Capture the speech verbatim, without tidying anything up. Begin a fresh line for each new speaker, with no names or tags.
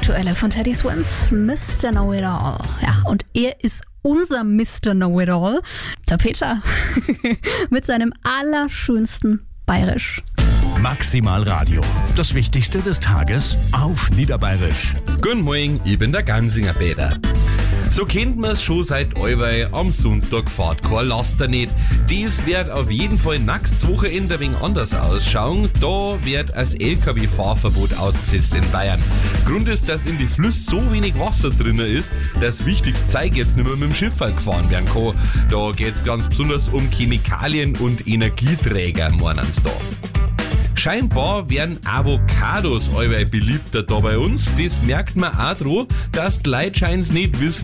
aktuelle von Teddy Swims, Mister Know-It-All. Ja, und er ist unser Mister Know-It-All, der Peter, mit seinem allerschönsten Bayerisch.
Maximal Radio. Das Wichtigste des Tages auf Niederbayerisch.
Guten Morgen, ich bin der Gansinger Peter. So kennt man es schon seit allweil, am Sonntag fährt kein Laster nicht. Dies wird auf jeden Fall nächstes Wochenende ein wenig anders ausschauen. Da wird als L K W-Fahrverbot ausgesetzt in Bayern. Grund ist, dass in die Flüsse so wenig Wasser drin ist, dass wichtiges Zeug jetzt nicht mehr mit dem Schiff gefahren werden kann. Da geht es ganz besonders um Chemikalien und Energieträger, meinen sie da. Scheinbar werden Avocados allweil beliebter da bei uns. Das merkt man auch daran, dass die Leute scheinbar nicht wissen,